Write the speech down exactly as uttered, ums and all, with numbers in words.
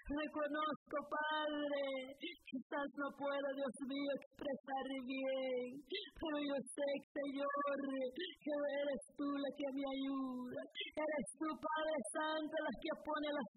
Reconozco, Padre, quizás no puedo, Dios mío, expresar bien, pero yo sé, Señor, que eres tú la que me ayuda. Eres tú, Padre Santo, la que pone las